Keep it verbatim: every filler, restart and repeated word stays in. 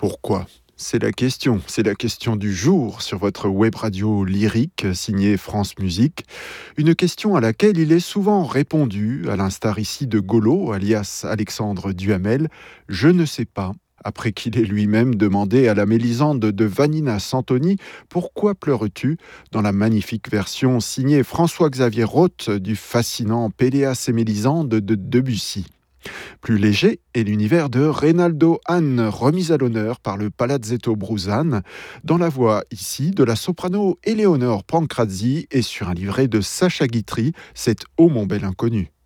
Pourquoi? C'est la question, c'est la question du jour sur votre web radio lyrique signée France Musique. Une question à laquelle il est souvent répondu, à l'instar ici de Golo, alias Alexandre Duhamel, je ne sais pas. Après qu'il ait lui-même demandé à la Mélisande de Vanina Santoni pourquoi pleures-tu dans la magnifique version signée François-Xavier Roth du fascinant Péléas et Mélisande de Debussy. Plus léger est l'univers de Reynaldo Hahn, remis à l'honneur par le Palazzetto Bruzane, dans la voix ici de la soprano Éléonore Pancrazzi et sur un livret de Sacha Guitry, c'est Ô mon bel inconnu.